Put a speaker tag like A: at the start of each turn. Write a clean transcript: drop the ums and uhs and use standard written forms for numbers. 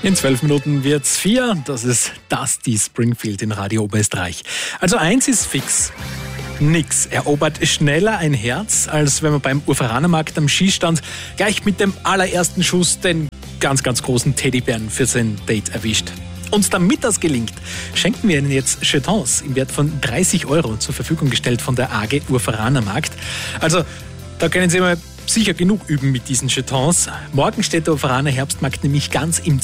A: In 12 Minuten wird's 4. Das ist Dusty Springfield in Radio Oberösterreich. Also eins ist fix. Nix erobert schneller ein Herz, als wenn man beim Urveranermarkt am Skistand gleich mit dem allerersten Schuss den ganz, ganz großen Teddybären für sein Date erwischt. Und damit das gelingt, schenken wir Ihnen jetzt Jetons im Wert von 30 € zur Verfügung gestellt von der AG Urveranermarkt. Also, da können Sie mal sicher genug üben mit diesen Jetons. Morgen steht der Urveraner Herbstmarkt nämlich ganz im